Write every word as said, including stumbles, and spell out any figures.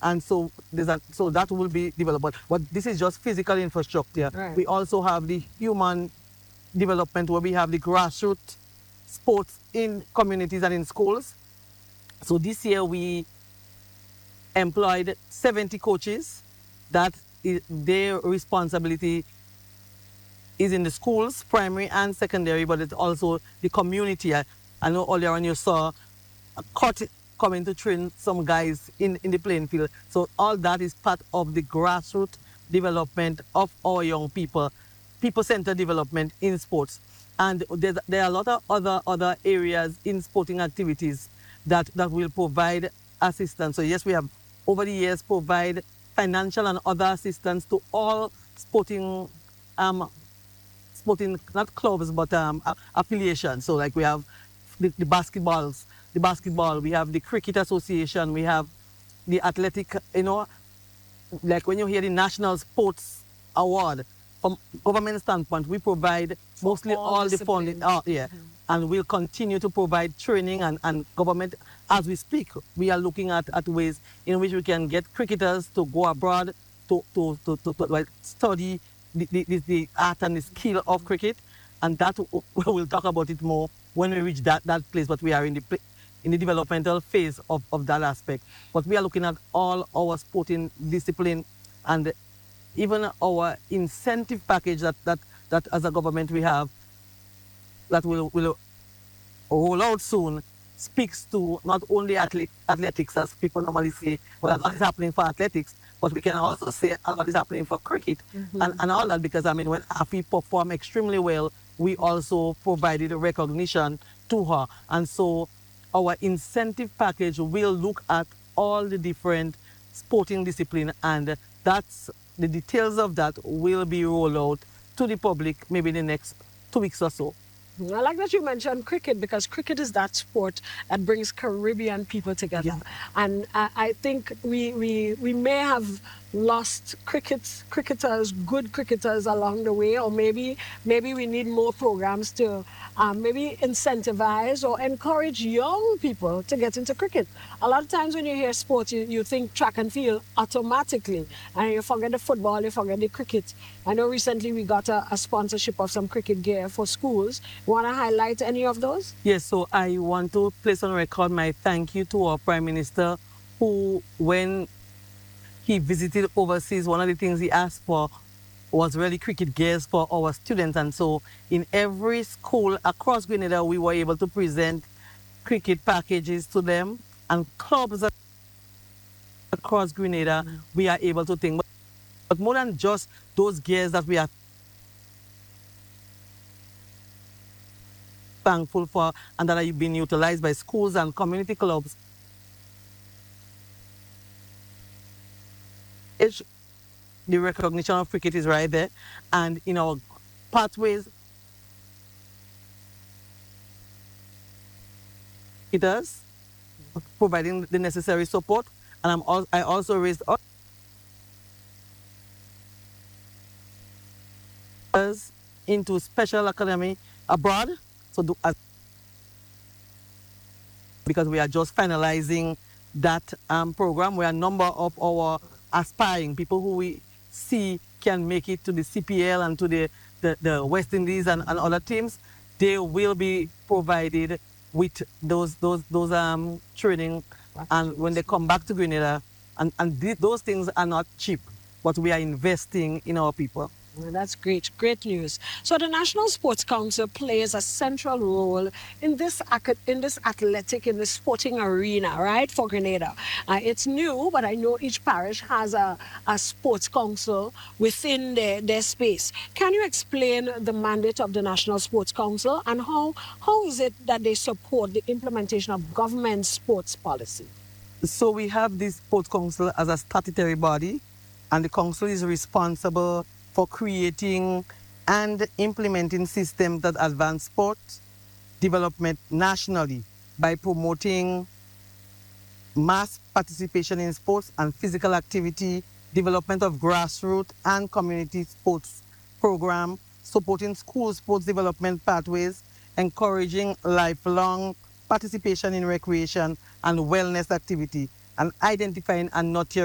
And so there's a, so that will be developed. But, but this is just physical infrastructure. Right. We also have the human development where we have the grassroots sports in communities and in schools. So this year we employed seventy coaches. That is their responsibility is in the schools, primary and secondary, but it's also the community. I, I know earlier on you saw a cut coming to train some guys in, in the playing field. So all that is part of the grassroots development of our young people, people-centered development in sports. And there's, there are a lot of other, other areas in sporting activities that, that will provide assistance. So yes, we have over the years provide financial and other assistance to all sporting um, sporting, not clubs, but um, affiliations. So like we have the, the basketballs, the basketball, we have the cricket association, we have the athletic, you know, like when you hear the National Sports Award, from government standpoint, we provide mostly all all, the funding, oh, yeah, mm-hmm. And we'll continue to provide training and, and government as we speak. We are looking at, at ways in which we can get cricketers to go abroad to, to, to, to, to like, study the, the, the art and the skill of cricket, and that we'll talk about it more when we reach that, that place, but we are in the in the developmental phase of, of that aspect. But we are looking at all our sporting discipline and even our incentive package that, that, that as a government we have that will, will roll out soon speaks to not only athlete, athletics, as people normally say, well, a lot is happening for athletics, but we can also say a lot is happening for cricket, mm-hmm. and, and all that, because I mean, when Afi performed extremely well, we also provided recognition to her. And so our incentive package will look at all the different sporting discipline, and that's the details of that will be rolled out to the public maybe in the next two weeks or so. I like that you mentioned cricket, because cricket is that sport that brings Caribbean people together. Yeah. And I, I think we, we, we may have lost cricket, cricketers, good cricketers along the way, or maybe, maybe we need more programs to um, maybe incentivize or encourage young people to get into cricket. A lot of times when you hear sports, you, you think track and field automatically, and you forget the football, you forget the cricket. I know recently we got a, a sponsorship of some cricket gear for schools. You want to highlight any of those? Yes, so I want to place on record my thank you to our Prime Minister, who, when he visited overseas, one of the things he asked for was really cricket gears for our students. And so in every school across Grenada, we were able to present cricket packages to them, and clubs across Grenada, mm-hmm. we are able to think. But, but more than just those gears that we are thankful for and that are being utilized by schools and community clubs, it's, the recognition of cricket is right there, and in our pathways, it does, providing the necessary support. And I'm al I also raised us into special academy abroad, so do, as, because we are just finalizing that um, program where a number of our aspiring people who we see can make it to the C P L and to the, the, the West Indies and, and other teams, they will be provided with those those those um training, and when they come back to Grenada, and, and th those things are not cheap, but we are investing in our people. Well, that's great, great news. So the National Sports Council plays a central role in this in this athletic, in this sporting arena, right, for Grenada. Uh, it's new, but I know each parish has a, a sports council within their, their space. Can you explain the mandate of the National Sports Council, and how, how is it that they support the implementation of government sports policy? So we have this sports council as a statutory body, and the council is responsible for creating and implementing systems that advance sports development nationally by promoting mass participation in sports and physical activity, development of grassroots and community sports program, supporting school sports development pathways, encouraging lifelong participation in recreation and wellness activity, and identifying and nurturing